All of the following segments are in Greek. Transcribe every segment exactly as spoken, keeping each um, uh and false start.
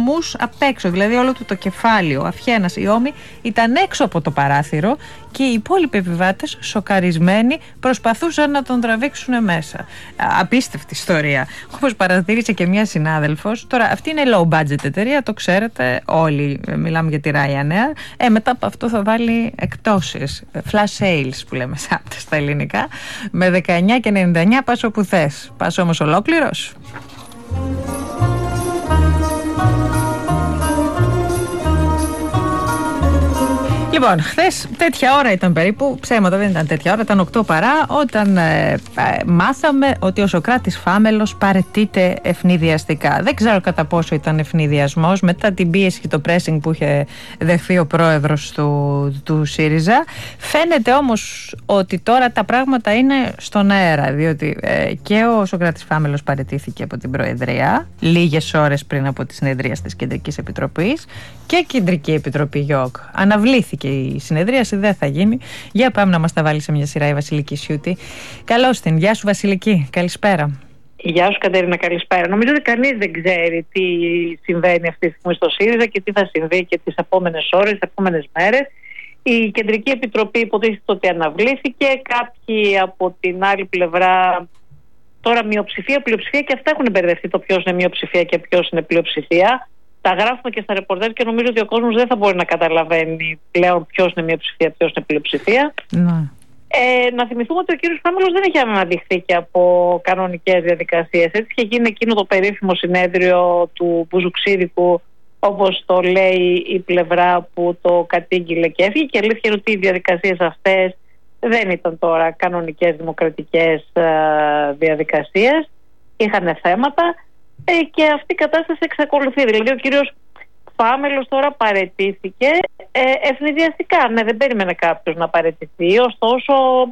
ώμους απ' έξω, δηλαδή όλο του το κεφάλι, ο Αφιένας, οι ώμοι ήταν έξω από το παράθυρο και οι υπόλοιποι επιβάτες, σοκαρισμένοι, προσπαθούσαν να τον τραβήξουν μέσα. Απίστευτη ιστορία. Όπως παρατήρησε και μια συνάδελφος, τώρα αυτή είναι low budget εταιρεία, το ξέρετε όλοι, μιλάμε για τη Ryanair. Ε, μετά από αυτό θα βάλει εκπτώσεις, flash sales που λέμε στα ελληνικά, με δεκαεννιά και ενενήντα εννιά πας όπου θες. Πας όμως ολόκληρος. Λοιπόν, χθες τέτοια ώρα ήταν περίπου, ψέματα δεν ήταν τέτοια ώρα, ήταν οκτώ παρά, όταν ε, ε, μάθαμε ότι ο Σωκράτης Φάμελος παραιτείται ευνηδιαστικά. Δεν ξέρω κατά πόσο ήταν ευνηδιασμός μετά την πίεση και το pressing που είχε δεχθεί ο πρόεδρος του, του ΣΥΡΙΖΑ. Φαίνεται όμως ότι τώρα τα πράγματα είναι στον αέρα, διότι ε, και ο Σωκράτης Φάμελος παραιτήθηκε από την Προεδρία λίγες ώρες πριν από τη συνεδρία της Κεντρικής Επιτροπής και η Κεντρική Επιτροπή ΓΙΟΚ αναβλήθηκε. Η συνεδρίαση δεν θα γίνει. Για πάμε να μας τα βάλει σε μια σειρά η Βασιλική Σιούτη. Καλώς την. Γεια σου Βασιλική. Καλησπέρα. Γεια σου Κατερίνα, καλησπέρα. Νομίζω ότι κανείς δεν ξέρει τι συμβαίνει αυτή τη στιγμή στο ΣΥΡΙΖΑ και τι θα συμβεί και τις επόμενες ώρες, τις επόμενες μέρες. Η Κεντρική Επιτροπή υποτίθεται ότι αναβλήθηκε. Κάποιοι από την άλλη πλευρά, τώρα μειοψηφία, πλειοψηφία, και αυτά έχουν μπερδευτεί το ποιος είναι μειοψηφία και ποιος είναι πλειοψηφία. Τα γράφουμε και στα ρεπορτάζ και νομίζω ότι ο κόσμος δεν θα μπορεί να καταλαβαίνει πλέον ποιος είναι μειοψηφία, ποιος είναι πλειοψηφία. Ναι. Ε, να θυμηθούμε ότι ο κύριος Φάμελος δεν έχει αναδειχθεί και από κανονικές διαδικασίες. Έτσι είχε γίνει εκείνο το περίφημο συνέδριο του Μπουζουξίδικου, όπως το λέει η πλευρά που το κατήγγειλε και έφυγε. Και αλήθεια είναι ότι οι διαδικασίες αυτές δεν ήταν τώρα κανονικές δημοκρατικές ε, διαδικασίες. Είχαν θέματα. Ε, και αυτή η κατάσταση εξακολουθεί. Δηλαδή ο κύριος Φάμελος τώρα παραιτήθηκε ε, ευνηδιαστικά. Ναι, δεν περίμενε κάποιος να παραιτηθεί, ωστόσο...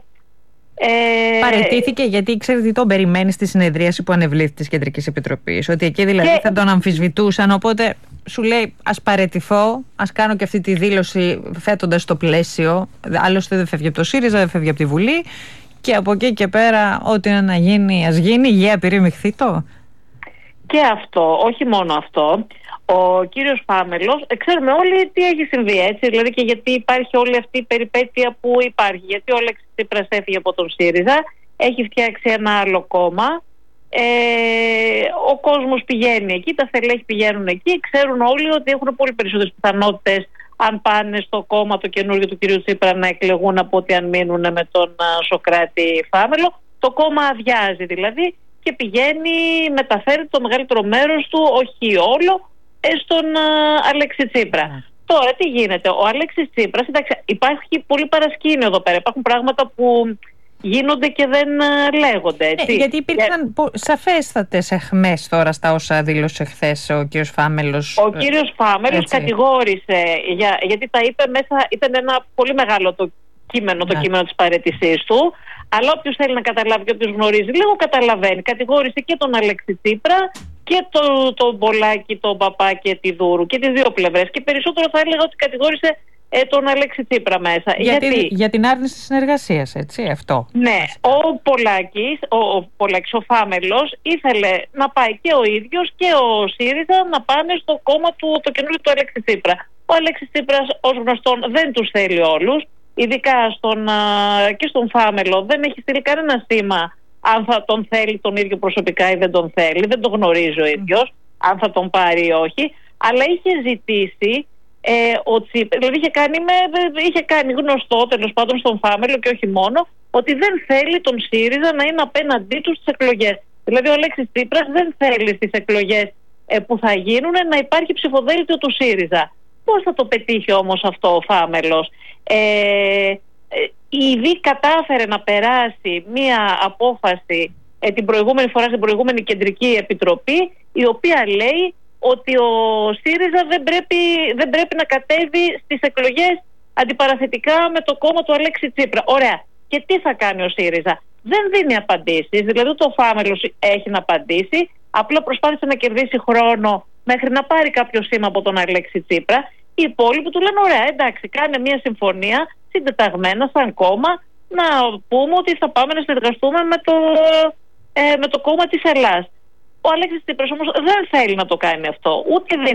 Ε, παραιτήθηκε γιατί ήξερε ότι τον περιμένει στη συνεδρίαση που ανεβλήθη της Κεντρικής Επιτροπής. Ότι εκεί δηλαδή και... θα τον αμφισβητούσαν, οπότε σου λέει ας παραιτηθώ, ας κάνω και αυτή τη δήλωση θέτοντας στο πλαίσιο. Άλλωστε δεν φεύγει από το ΣΥΡΙΖΑ, δεν φεύγει από τη Βουλή και από εκεί και πέρα ό,τι είναι να γίνει ας γίνει, γεια πυρήμιχθή το. Και αυτό, όχι μόνο αυτό, ο κύριος Φάμελος, ξέρουμε όλοι τι έχει συμβεί, έτσι, δηλαδή και γιατί υπάρχει όλη αυτή η περιπέτεια που υπάρχει, γιατί ο Αλέξης Τσίπρας έφυγε από τον ΣΥΡΙΖΑ, έχει φτιάξει ένα άλλο κόμμα, ε, ο κόσμος πηγαίνει εκεί, τα στελέχη πηγαίνουν εκεί, ξέρουν όλοι ότι έχουν πολύ περισσότερες πιθανότητες αν πάνε στο κόμμα το καινούργιο του κυρίου Τσίπρα να εκλεγούν από ότι αν μείνουν με τον uh, Σωκράτη Φάμελο. Το κόμμα αδειάζει δηλαδή και πηγαίνει, μεταφέρει το μεγαλύτερο μέρος του, όχι όλο, στον uh, Αλέξη Τσίπρα. Mm. Τώρα τι γίνεται, ο Αλέξης Τσίπρας, εντάξει, υπάρχει πολύ παρασκήνιο εδώ πέρα, υπάρχουν πράγματα που γίνονται και δεν uh, λέγονται. Έτσι. Ε, γιατί υπήρξαν για... σαφέστατες αιχμές τώρα στα όσα δήλωσε χθες ο κύριος Φάμελος. Ο κύριος Φάμελος έτσι κατηγόρησε, για, γιατί τα είπε μέσα, ήταν ένα πολύ μεγάλο το κείμενο, το yeah. κείμενο της παραιτησής του, αλλά όποιος θέλει να καταλάβει και όποιος γνωρίζει λίγο καταλαβαίνει. Κατηγόρησε και τον Αλέξη Τσίπρα και τον το Πολάκη, τον Παπά και τη Δούρου και τις δύο πλευρές. Και περισσότερο θα έλεγα ότι κατηγόρησε ε, τον Αλέξη Τσίπρα μέσα. Γιατί, γιατί... Για την άρνηση της συνεργασίας, έτσι, αυτό. Ναι, ο Πολάκης, ο, ο, Πολάκης, ο Φάμελος ήθελε να πάει και ο ίδιος και ο ΣΥΡΙΖΑ να πάνε στο κόμμα του, το καινούργιο του Αλέξη Τσίπρα. Ο Αλέξης Τσίπρας ως γνωστόν δεν τους θέλει όλους. Ειδικά στον, α, και στον Φάμελο δεν έχει στείλει κανένα σήμα αν θα τον θέλει τον ίδιο προσωπικά ή δεν τον θέλει, δεν τον γνωρίζει ο ίδιος αν θα τον πάρει ή όχι, αλλά είχε ζητήσει ε, ο Τσίπρας, δηλαδή είχε κάνει, με, είχε κάνει γνωστό τέλος πάντων στον Φάμελο και όχι μόνο, ότι δεν θέλει τον ΣΥΡΙΖΑ να είναι απέναντί του στις εκλογές. Δηλαδή ο Αλέξης Τσίπρας δεν θέλει στις εκλογές ε, που θα γίνουν να υπάρχει ψηφοδέλτιο του ΣΥΡΙΖΑ. Πώς θα το πετύχει όμως αυτό ο Φάμελος? Ε, ήδη κατάφερε να περάσει μία απόφαση ε, την προηγούμενη φορά στην προηγούμενη Κεντρική Επιτροπή, η οποία λέει ότι ο ΣΥΡΙΖΑ δεν πρέπει, δεν πρέπει να κατέβει στις εκλογές αντιπαραθετικά με το κόμμα του Αλέξη Τσίπρα. Ωραία. Και τι θα κάνει ο ΣΥΡΙΖΑ? Δεν δίνει απαντήσεις, δηλαδή το Φάμελος έχει να απαντήσει, απλά προσπάθησε να κερδίσει χρόνο μέχρι να πάρει κάποιο σήμα από τον Αλέξη Τσίπρα. Οι υπόλοιποι του λένε ωραία, εντάξει, κάνε μια συμφωνία συντεταγμένα σαν κόμμα να πούμε ότι θα πάμε να συνεργαστούμε με το, ε, με το κόμμα της Ελλάς. Ο Αλέξης Τσίπρας όμως δεν θέλει να το κάνει αυτό, ούτε